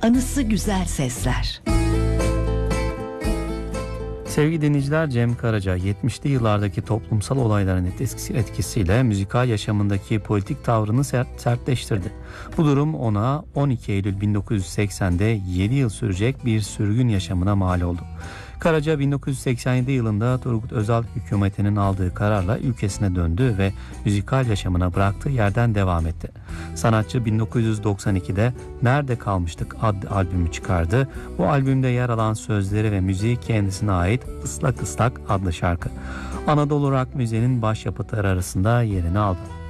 anısı güzel sesler. Sevgili dinleyiciler, Cem Karaca 70'li yıllardaki toplumsal olayların etkisiyle müzikal yaşamındaki politik tavrını sertleştirdi. Bu durum ona 12 Eylül 1980'de 7 yıl sürecek bir sürgün yaşamına mal oldu. Karaca 1987 yılında Turgut Özal hükümetinin aldığı kararla ülkesine döndü ve müzikal yaşamına bıraktığı yerden devam etti. Sanatçı 1992'de Nerede Kalmıştık adlı albümü çıkardı. Bu albümde yer alan sözleri ve müziği kendisine ait Islak Islak adlı şarkı Anadolu rock müziğinin başyapıtları arasında yerini aldı.